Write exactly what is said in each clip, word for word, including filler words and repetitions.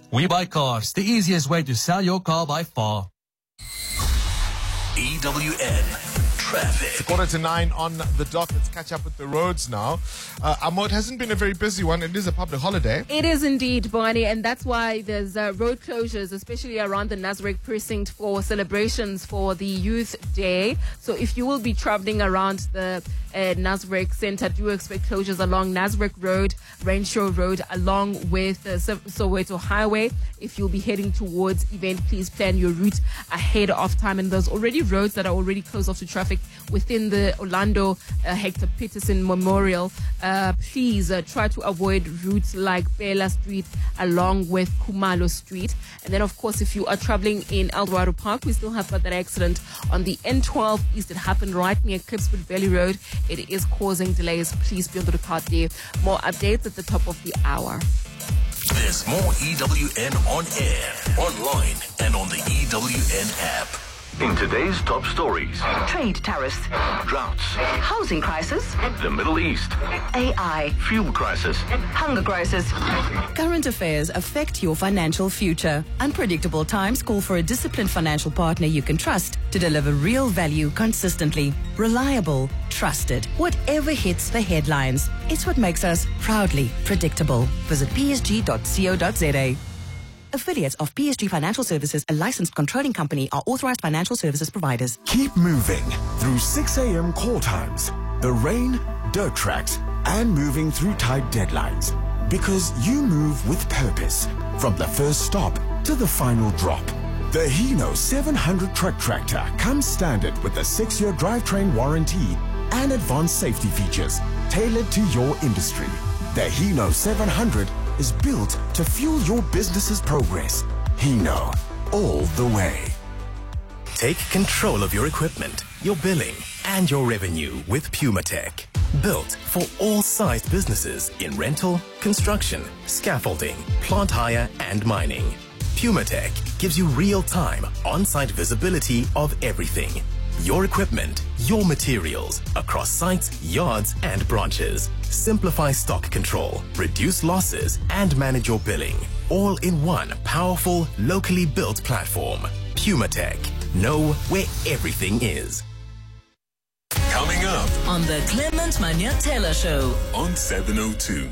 We Buy Cars, the easiest way to sell your car by far. E W N Traffic. It's a quarter to nine on the dot. Let's catch up with the roads now. Uh, Amo, it hasn't been a very busy one. It is a public holiday. It is indeed, Barney, and that's why there's uh, road closures, especially around the Nasrec precinct for celebrations for the Youth Day. So if you will be traveling around the uh, Nasrec Center, do expect closures along Nasrec Road, Renshaw Road, along with uh, Soweto Highway. If you'll be heading towards event, please plan your route ahead of time. And there's already roads that are already closed off to traffic within the Orlando uh, Hector Peterson Memorial. Uh, please uh, try to avoid routes like Bela Street along with Kumalo Street. And then, of course, if you are traveling in Eldorado Park, we still have got that accident on the N twelve East. It happened right near Klipswood Valley Road. It is causing delays. Please be on the lookout there. More updates at the top of the hour. There's more E W N on air, online, and on the E W N app. In today's top stories: trade tariffs, droughts, housing crisis, the Middle East, A I, fuel crisis, hunger crisis. Current affairs affect your financial future. Unpredictable times call for a disciplined financial partner you can trust to deliver real value consistently. Reliable, trusted, whatever hits the headlines. It's what makes us proudly predictable. Visit p s g dot co dot z a. Affiliates of P S G Financial Services, a licensed controlling company, are authorized financial services providers. Keep moving through six a.m. call times, the rain, dirt tracks, and moving through tight deadlines. Because you move with purpose, from the first stop to the final drop. The Hino seven hundred truck tractor comes standard with a six-year drivetrain warranty and advanced safety features tailored to your industry. The Hino seven hundred is built to fuel your business's progress. Hino, all the way. Take control of your equipment, your billing, and your revenue with PumaTech. Built for all sized businesses in rental, construction, scaffolding, plant hire, and mining. PumaTech gives you real-time, on-site visibility of everything. Your equipment, your materials, across sites, yards, and branches. Simplify stock control, reduce losses, and manage your billing. All in one powerful, locally built platform. PumaTech. Know where everything is. Coming up On the Clement Manyatela Show on seven oh two.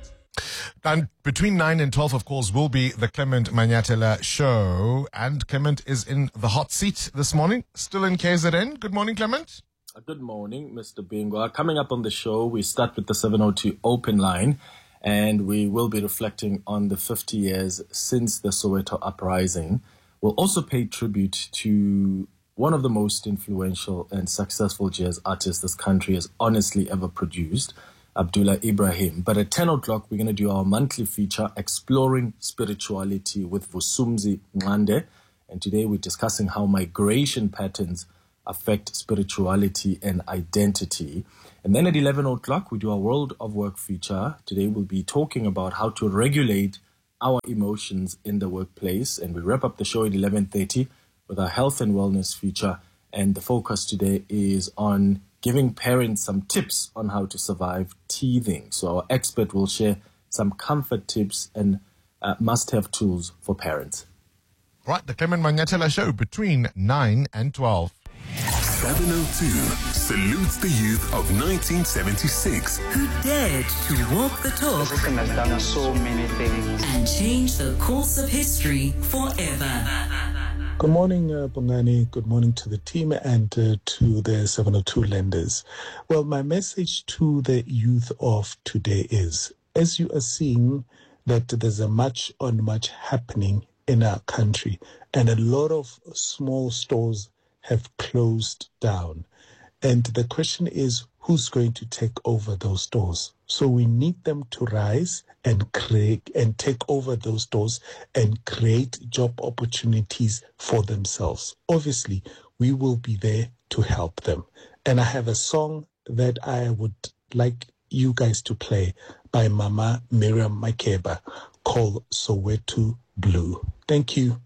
And between nine and twelve, of course, will be the Clement Manyatela Show. And Clement is in the hot seat this morning, still in K Z N. Good morning, Clement. Good morning, Mister Bingwa. Coming up on the show, we start with the seven oh two open line, and we will be reflecting on the fifty years since the Soweto uprising. We'll also pay tribute to one of the most influential and successful jazz artists this country has honestly ever produced, Abdullah Ibrahim. But at ten o'clock, we're going to do our monthly feature, Exploring Spirituality with Vusumzi Ngande. And today we're discussing how migration patterns affect spirituality and identity. And then at eleven o'clock, we do our World of Work feature. Today we'll be talking about how to regulate our emotions in the workplace. And we wrap up the show at eleven thirty with our health and wellness feature. And the focus today is on giving parents some tips on how to survive teething. So our expert will share some comfort tips and uh, must-have tools for parents. Right, the Clement Manyatela Show between nine and twelve. seven oh two salutes the youth of nineteen seventy-six. who dared to walk the talk System has done so many things. and change the course of history forever. Good morning, uh, Bongani. Good morning to the team and uh, to the seven oh two lenders. Well, my message to the youth of today is, as you are seeing that there's a much on much happening in our country, and a lot of small stores have closed down. And the question is, who's going to take over those stores? So we need them to rise and create and take over those stores and create job opportunities for themselves. Obviously, we will be there to help them. And I have a song that I would like you guys to play by Mama Miriam Makeba called Soweto Blue. Thank you.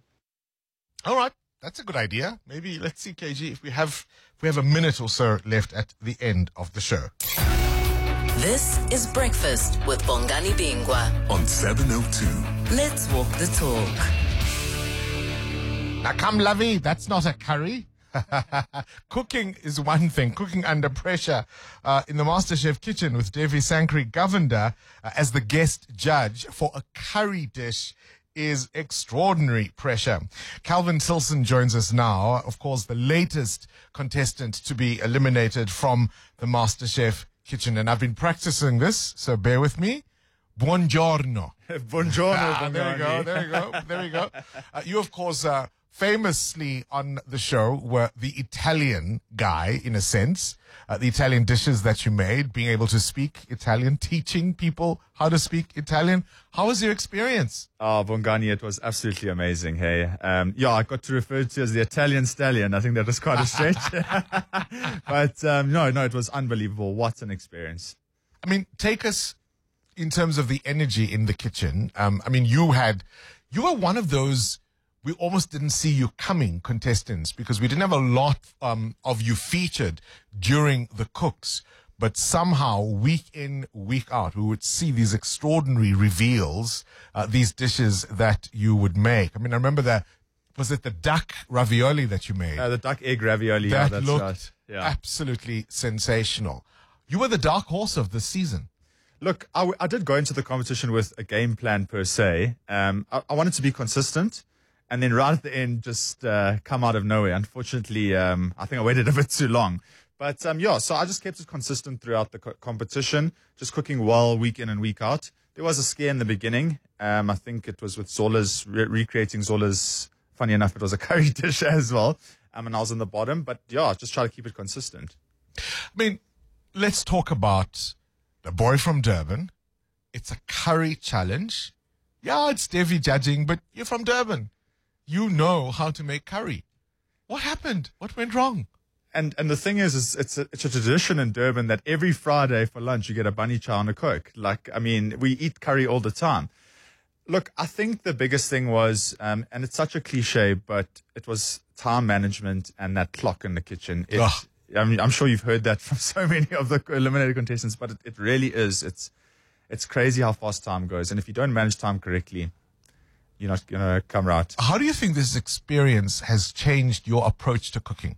All right. That's a good idea. Maybe let's see, K G, if we have if we have a minute or so left at the end of the show. This is Breakfast with Bongani Bingwa On seven oh two. Let's walk the talk. Now come, lovey, that's not a curry. Cooking is one thing. Cooking under pressure uh, in the MasterChef kitchen with Devi Sankri Govender uh, as the guest judge for a curry dish is extraordinary pressure. Calvin Tilson joins us now, of course, the latest contestant to be eliminated from the MasterChef kitchen. And I've been practicing this, so bear with me. Buongiorno. Buongiorno. Ah, there you go, there you go, there you go. Uh, you, of course, uh, famously on the show were the Italian guy, in a sense, uh, the Italian dishes that you made, being able to speak Italian, teaching people how to speak Italian. How was your experience? Oh, Bongani, it was absolutely amazing. Hey, um, yeah, I got to refer to as the Italian stallion. I think that was quite a stretch. But um, no, no, it was unbelievable. What an experience. I mean, take us in terms of the energy in the kitchen. Um, I mean, you had, you were one of those, we almost didn't see you coming contestants because we didn't have a lot um, of you featured during the cooks. But somehow, week in, week out, we would see these extraordinary reveals, uh, these dishes that you would make. I mean, I remember that, was it the duck ravioli that you made? Uh, the duck egg ravioli, that yeah, that's looked right. Yeah. absolutely sensational. You were the dark horse of the season. Look, I, w- I did go into the competition with a game plan per se. Um, I, I wanted to be consistent. And then right at the end, just uh, come out of nowhere. Unfortunately, um, I think I waited a bit too long. But um, yeah, so I just kept it consistent throughout the co- competition, just cooking well week in and week out. There was a scare in the beginning. Um, I think it was with Zola's, re- recreating Zola's, funny enough, it was a curry dish as well. Um, and I was on the bottom. But yeah, just try to keep it consistent. I mean, let's talk about the boy from Durban. It's a curry challenge. Yeah, it's Devi judging, but you're from Durban. You know how to make curry. What happened? What went wrong? And and the thing is, is it's a, it's a tradition in Durban that every Friday for lunch you get a bunny chow and a Coke. Like, I mean, we eat curry all the time. Look, I think the biggest thing was, um, and it's such a cliche, but it was time management and that clock in the kitchen. It, I mean, I'm sure you've heard that from so many of the eliminated contestants, but it, it really is. It's it's crazy how fast time goes. And if you don't manage time correctly, you're not going to come right. How do you think this experience has changed your approach to cooking?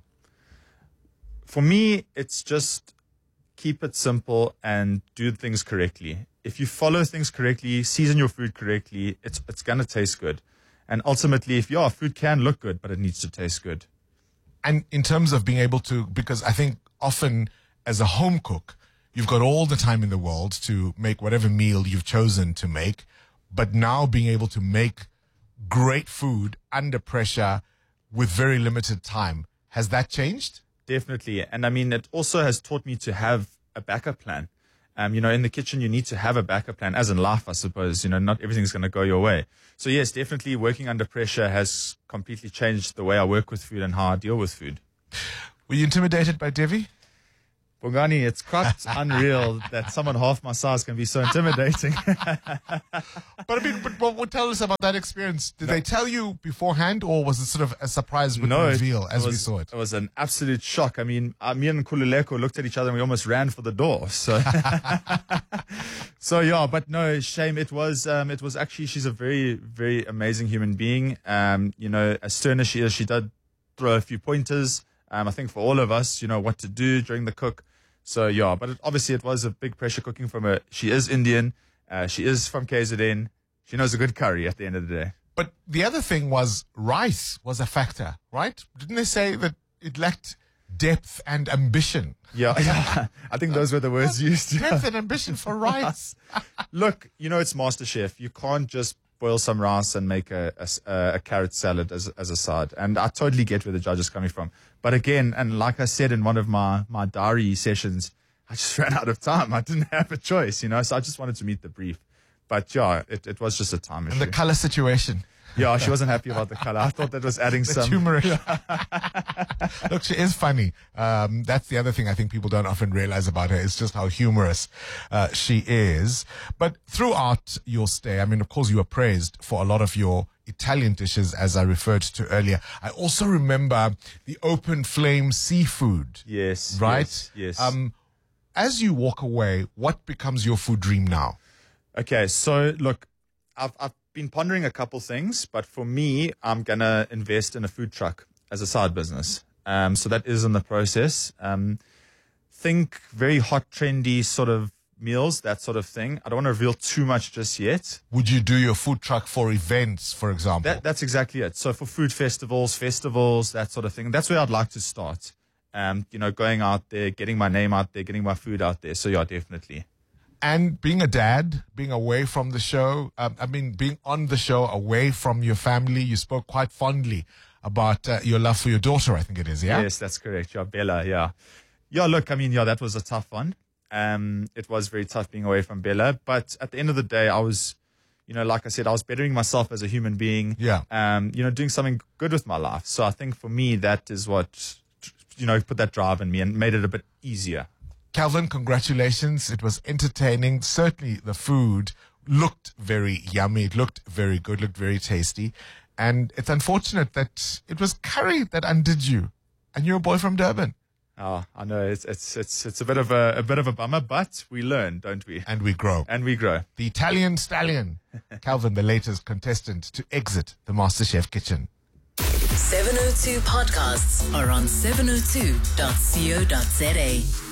For me, it's just keep it simple and do things correctly. If you follow things correctly, season your food correctly, it's it's going to taste good. And ultimately, if yeah, food can look good, but it needs to taste good. And in terms of being able to, because I think often as a home cook, you've got all the time in the world to make whatever meal you've chosen to make. But now being able to make great food under pressure with very limited time, has that changed? Definitely. And I mean, it also has taught me to have a backup plan. Um, you know, in the kitchen, you need to have a backup plan, as in life, I suppose. You know, not everything's going to go your way. So yes, definitely working under pressure has completely changed the way I work with food and how I deal with food. Were you intimidated by Devi? Bongani, it's quite unreal that someone half my size can be so intimidating. But I mean, but, but, but tell us about that experience. Did no. they tell you beforehand, or was it sort of a surprise with no, the reveal as was, we saw it? It was an absolute shock. I mean, uh, me and Kululeko looked at each other and we almost ran for the door. So, so yeah, but no, shame. It was, um, it was actually, she's a very, very amazing human being. Um, you know, as stern as she is, she did throw a few pointers. Um, I think for all of us, you know, what to do during the cook. So, yeah, but it, obviously it was a big pressure cooking from her. She is Indian. Uh, she is from K Z N. She knows a good curry at the end of the day. But the other thing was rice was a factor, right? Didn't they say that it lacked depth and ambition? Yeah, yeah. I think those were the words used. Depth and ambition for rice. Look, you know, it's MasterChef. You can't just boil some rice and make a, a, a carrot salad as, as a side. And I totally get where the judge is coming from. But again, and like I said in one of my, my diary sessions, I just ran out of time. I didn't have a choice, you know, so I just wanted to meet the brief. But yeah, it, it was just a time issue. And the color situation. Yeah, she wasn't happy about the color. I thought that was adding the some... turmeric. Look, she is funny. Um, that's the other thing I think people don't often realize about her. It's just how humorous uh, she is. But throughout your stay, I mean, of course, you were praised for a lot of your Italian dishes, as I referred to earlier. I also remember the open flame seafood. Yes. Right? Yes. yes. Um, as you walk away, what becomes your food dream now? Okay, so look, I've, I've been pondering a couple things, but for me, I'm going to invest in a food truck as a side business. Um, so that is in the process. Um, think very hot, trendy sort of meals, that sort of thing. I don't want to reveal too much just yet. Would you do your food truck for events, for example? That, that's exactly it. So for food festivals, festivals, that sort of thing. That's where I'd like to start. Um, you know, going out there, getting my name out there, getting my food out there. So yeah, definitely. And being a dad, being away from the show, um, I mean, being on the show, away from your family, you spoke quite fondly about uh, your love for your daughter, I think it is, yeah? Yes, that's correct. Yeah, Bella, yeah. Yeah, look, I mean, yeah, that was a tough one. Um, it was very tough being away from Bella. But at the end of the day, I was, you know, like I said, I was bettering myself as a human being. Yeah. Um, you know, doing something good with my life. So I think for me, that is what, you know, put that drive in me and made it a bit easier. Calvin, congratulations. It was entertaining. Certainly the food looked very yummy. It looked very good, looked very tasty. And it's unfortunate that it was curry that undid you. And you're a boy from Durban. Oh, I know it's it's it's it's a bit of a, a bit of a bummer, but we learn, don't we? And we grow. And we grow. The Italian stallion, Calvin, the latest contestant to exit the MasterChef kitchen. seven oh two podcasts are on seven oh two dot co dot za.